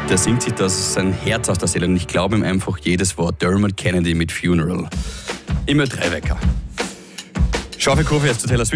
der singt sich das sein Herz aus der Seele und ich glaube ihm einfach jedes Wort. Dermot Kennedy mit Funeral. Immer 3 Wecker. Scharfe Kurve jetzt zu Taylor Swift.